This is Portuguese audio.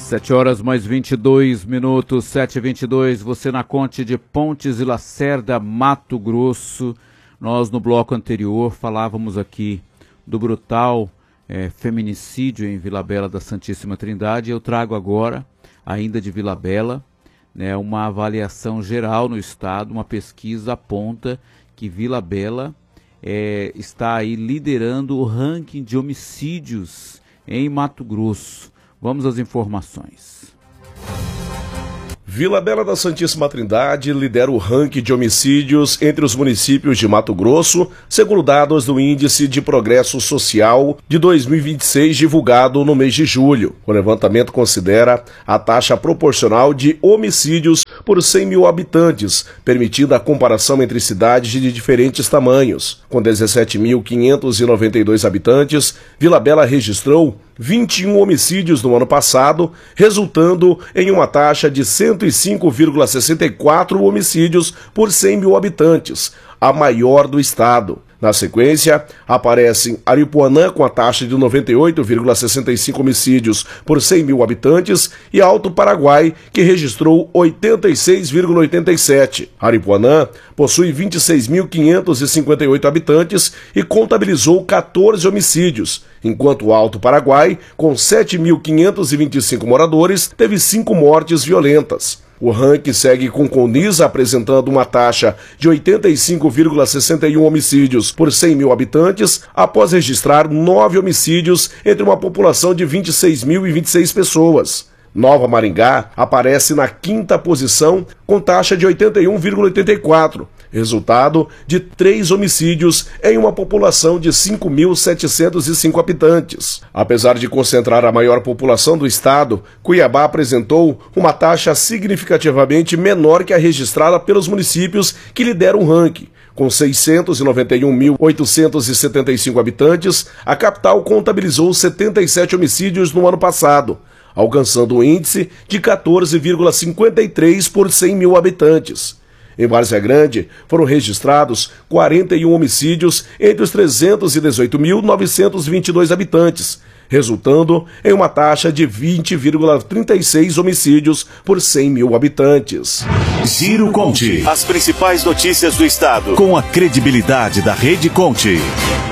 7h mais 22, 7h22, você na Conte de Pontes e Lacerda, Mato Grosso. Nós no bloco anterior falávamos aqui do brutal feminicídio em Vila Bela da Santíssima Trindade. Eu trago agora, ainda de Vila Bela, uma avaliação geral no estado. Uma pesquisa aponta que Vila Bela está aí liderando o ranking de homicídios em Mato Grosso. Vamos às informações. Vila Bela da Santíssima Trindade lidera o ranking de homicídios entre os municípios de Mato Grosso, segundo dados do Índice de Progresso Social de 2026, divulgado no mês de julho. O levantamento considera a taxa proporcional de homicídios por 100 mil habitantes, permitindo a comparação entre cidades de diferentes tamanhos. Com 17.592 habitantes, Vila Bela registrou 21 homicídios no ano passado, resultando em uma taxa de 105,64 homicídios por 100 mil habitantes, a maior do estado. Na sequência, aparecem Aripuanã com a taxa de 98,65 homicídios por 100 mil habitantes e Alto Paraguai, que registrou 86,87. Aripuanã possui 26.558 habitantes e contabilizou 14 homicídios, enquanto o Alto Paraguai, com 7.525 moradores, teve 5 mortes violentas. O ranking segue com Condisa apresentando uma taxa de 85,61 homicídios por 100 mil habitantes, após registrar 9 homicídios entre uma população de 26.026 pessoas. Nova Maringá aparece na 5ª posição com taxa de 81,84, resultado de 3 homicídios em uma população de 5.705 habitantes. Apesar de concentrar a maior população do estado, Cuiabá apresentou uma taxa significativamente menor que a registrada pelos municípios que lideram o ranking. Com 691.875 habitantes, a capital contabilizou 77 homicídios no ano passado, alcançando um índice de 14,53 por 100 mil habitantes. Em Várzea Grande, foram registrados 41 homicídios entre os 318.922 habitantes, resultando em uma taxa de 20,36 homicídios por 100 mil habitantes. Giro Conte. As principais notícias do estado, com a credibilidade da Rede Conte.